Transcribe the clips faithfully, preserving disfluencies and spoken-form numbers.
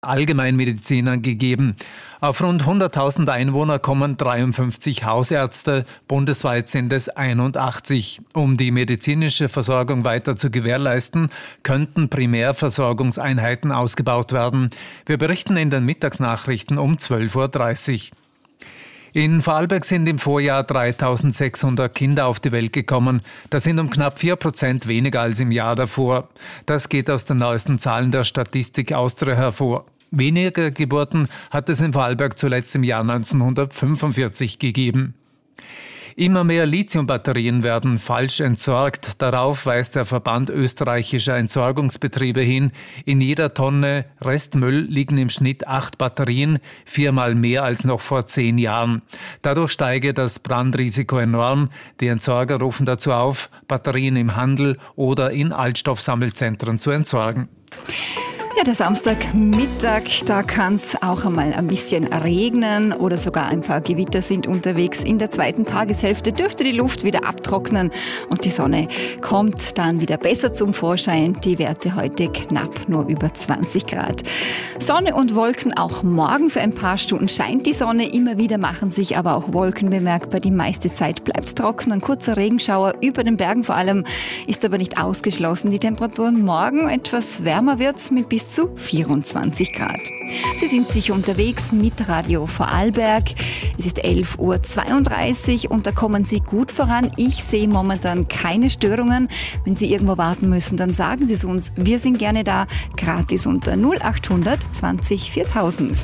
Allgemeinmedizinern gegeben. Auf rund hunderttausend Einwohner kommen dreiundfünfzig Hausärzte, bundesweit sind es einundachtzig. Um die medizinische Versorgung weiter zu gewährleisten, könnten Primärversorgungseinheiten ausgebaut werden. Wir berichten in den Mittagsnachrichten um zwölf Uhr dreißig. In Vorarlberg sind im Vorjahr dreitausendsechshundert Kinder auf die Welt gekommen. Das sind um knapp vier Prozent weniger als im Jahr davor. Das geht aus den neuesten Zahlen der Statistik Austria hervor. Weniger Geburten hat es in Vorarlberg zuletzt im Jahr neunzehnhundertfünfundvierzig gegeben. Immer mehr Lithiumbatterien werden falsch entsorgt. Darauf weist der Verband österreichischer Entsorgungsbetriebe hin. In jeder Tonne Restmüll liegen im Schnitt acht Batterien, viermal mehr als noch vor zehn Jahren. Dadurch steige das Brandrisiko enorm. Die Entsorger rufen dazu auf, Batterien im Handel oder in Altstoffsammelzentren zu entsorgen. Ja, der Samstagmittag, da kann es auch einmal ein bisschen regnen oder sogar ein paar Gewitter sind unterwegs. In der zweiten Tageshälfte dürfte die Luft wieder abtrocknen und die Sonne kommt dann wieder besser zum Vorschein. Die Werte heute knapp nur über zwanzig Grad. Sonne und Wolken auch morgen. Für ein paar Stunden scheint die Sonne. Immer wieder machen sich aber auch Wolken bemerkbar. Die meiste Zeit bleibt es trocken. Ein kurzer Regenschauer über den Bergen vor allem ist aber nicht ausgeschlossen. Die Temperaturen morgen etwas wärmer wird's mit bis zu vierundzwanzig Grad. Sie sind sicher unterwegs mit Radio Vorarlberg. Es ist elf Uhr zweiunddreißig und da kommen Sie gut voran. Ich sehe momentan keine Störungen. Wenn Sie irgendwo warten müssen, dann sagen Sie es uns. Wir sind gerne da, gratis unter null achthundert zwanzig viertausend.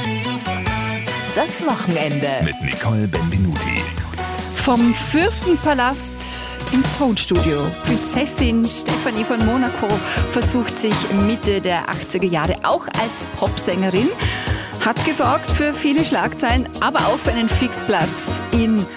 Das Wochenende mit Nicole Benvenuti. Vom Fürstenpalast ins Tonstudio. Prinzessin Stefanie von Monaco versucht sich Mitte der achtziger Jahre auch als Popsängerin, hat gesorgt für viele Schlagzeilen, aber auch für einen Fixplatz in